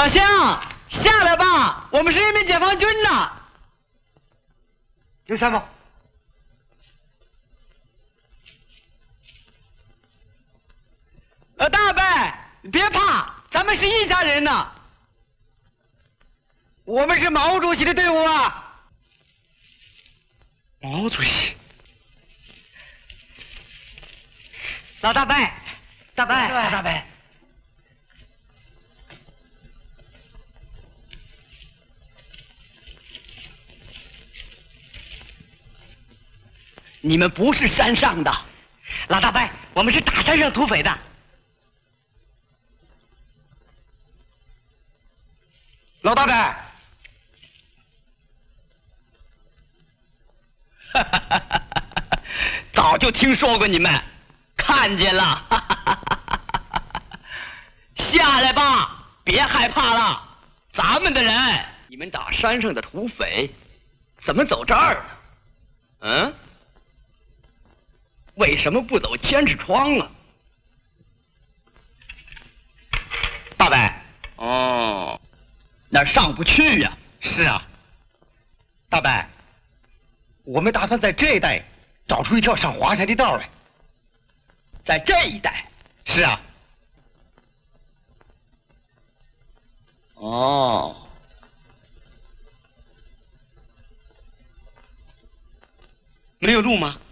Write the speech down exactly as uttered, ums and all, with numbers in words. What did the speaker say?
老乡，下来吧，我们是人民解放军呐。 有什么？ 呃，大伯，别怕，咱们是一家人呐。我们是毛主席的队伍啊。 毛主席。 老大伯，大伯， 老大伯。 你们不是山上的， 老大伯，我们是大山上土匪的。老大伯， 哈哈哈哈哈！早就听说过你们，看见了，哈哈哈哈哈！下来吧，别害怕了，咱们的人，你们打山上的土匪，怎么走这儿呢？嗯？为什么不走千尺窗啊？大伯，哦，那儿上不去呀。 是啊，大伯，我们打算在这一带找出一条上华山的道来。 在这一带？ 是啊。 哦， 没有路吗？